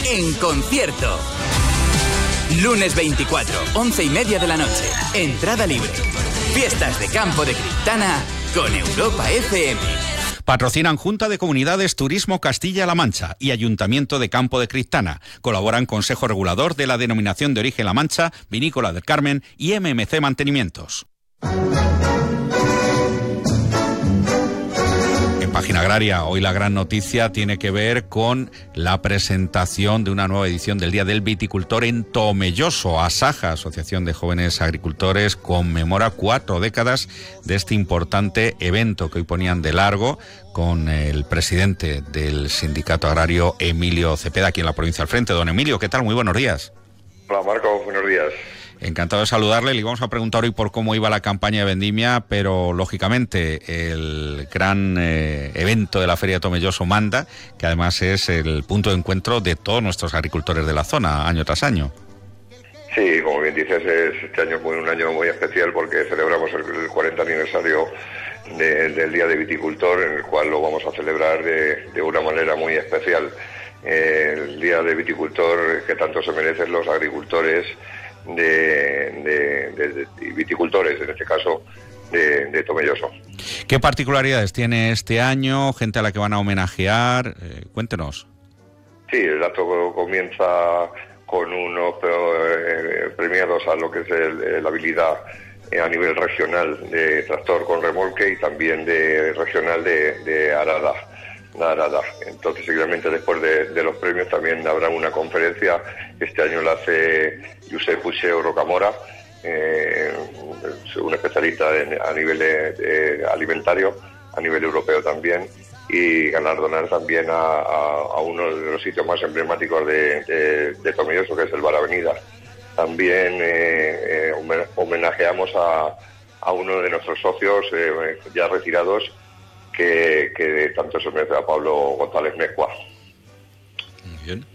en concierto. Lunes 24, 11:30 de la noche. Entrada libre. Fiestas de Campo de Criptana con Europa FM. Patrocinan Junta de Comunidades Turismo Castilla-La Mancha y Ayuntamiento de Campo de Criptana. Colaboran Consejo Regulador de la Denominación de Origen La Mancha, Vinícola del Carmen y MMC Mantenimientos. En Página Agraria, hoy la gran noticia tiene que ver con la presentación de una nueva edición del Día del Viticultor en Tomelloso. Asaja, Asociación de Jóvenes Agricultores, conmemora 4 décadas de este importante evento que hoy ponían de largo con el presidente del Sindicato Agrario, Emilio Cepeda, aquí en la provincia al frente. Don Emilio, ¿qué tal? Muy buenos días. Hola Marco, buenos días. Encantado de saludarle. Le vamos a preguntar hoy por cómo iba la campaña de vendimia, pero lógicamente el gran evento de la Feria de Tomelloso manda, que además es el punto de encuentro de todos nuestros agricultores de la zona, año tras año. Sí, como bien dices, este año fue un año muy especial porque celebramos el 40 aniversario del Día de Viticultor, en el cual lo vamos a celebrar de una manera muy especial. El Día de Viticultor que tanto se merecen los agricultores de viticultores, en este caso de Tomelloso. ¿Qué particularidades tiene este año? ¿Gente a la que van a homenajear? Cuéntenos. Sí, el acto comienza con unos premiados a lo que es la habilidad a nivel regional de tractor con remolque y también de regional de arada. Entonces, seguidamente, después de los premios, también habrá una conferencia. Este año la hace Josep Puigdemont Rocamora, un especialista a nivel alimentario, a nivel europeo también, y galardonar también a uno de los sitios más emblemáticos de Tomelloso, que es el Bar Avenida. También homenajeamos a uno de nuestros socios ya retirados, que tanto se merece, a Pablo González Mezcua. Muy bien.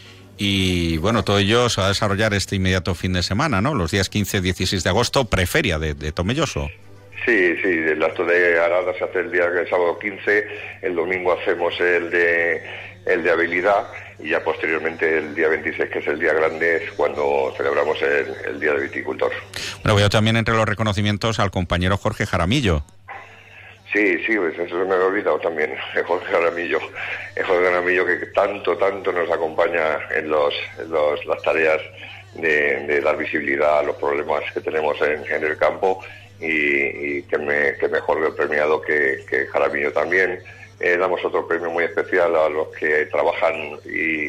Y bueno, todo ello se va a desarrollar este inmediato fin de semana, ¿no? Los días 15 y 16 de agosto, preferia de Tomelloso. Sí, el acto de arada se hace el sábado 15, el domingo hacemos el de habilidad y ya posteriormente el día 26, que es el día grande, es cuando celebramos el Día de Viticultor. Bueno, veo también entre los reconocimientos al compañero Jorge Jaramillo. Sí, pues eso se me había olvidado también, Jorge Jaramillo que tanto nos acompaña en las tareas de dar visibilidad a los problemas que tenemos en el campo y que mejor el premiado que Jaramillo también. Damos otro premio muy especial a los que trabajan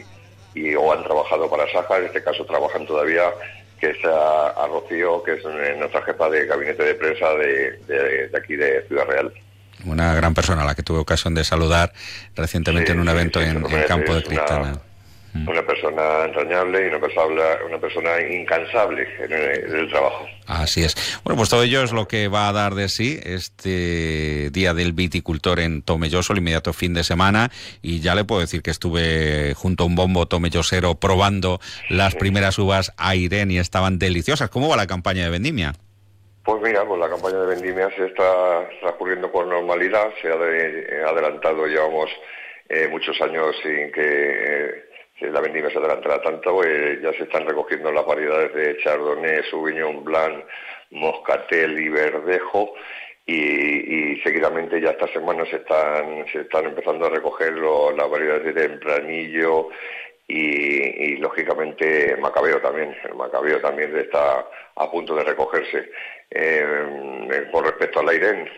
o han trabajado para Asaja, en este caso trabajan todavía, que es a Rocío, que es nuestra jefa de gabinete de prensa de aquí de Ciudad Real. Una gran persona a la que tuve ocasión de saludar recientemente en un evento en Campo de Criptana. Una persona entrañable y una persona incansable en el trabajo. Así es. Bueno, pues todo ello es lo que va a dar de sí este Día del Viticultor en Tomelloso, el inmediato fin de semana, y ya le puedo decir que estuve junto a un bombo tomellosero probando las primeras uvas Airén y estaban deliciosas. ¿Cómo va la campaña de vendimia? Pues mira, la campaña de vendimia se está transcurriendo con normalidad, se ha adelantado, llevamos muchos años sin que la vendimia se adelantara tanto, ya se están recogiendo las variedades de Chardonnay, Sauvignon Blanc, Moscatel y Verdejo, y seguidamente ya esta semana se están empezando a recoger las variedades de Tempranillo y lógicamente Macabeo también. El Macabeo también está a punto de recogerse. Con respecto al Airén,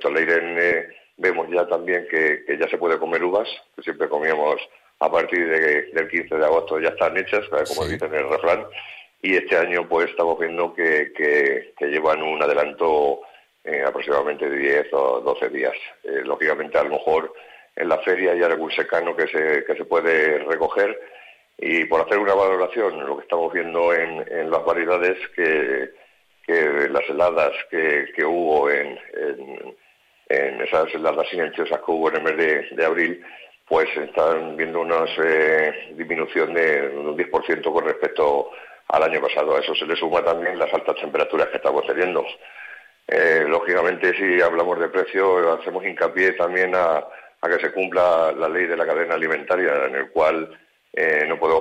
vemos ya también que ya se puede comer uvas, que siempre comíamos a partir del 15 de agosto, ya están hechas, como dicen en el refrán, y este año pues estamos viendo que llevan un adelanto aproximadamente de 10 o 12 días. Lógicamente, a lo mejor en la feria hay algún secano que se puede recoger, y por hacer una valoración, lo que estamos viendo en las variedades, que las heladas que hubo en esas heladas silenciosas que hubo en el mes de abril, pues están viendo una disminución de un 10% con respecto al año pasado. A eso se le suma también las altas temperaturas que estamos teniendo. Lógicamente, si hablamos de precio, hacemos hincapié también a que se cumpla la ley de la cadena alimentaria, en el cual no podemos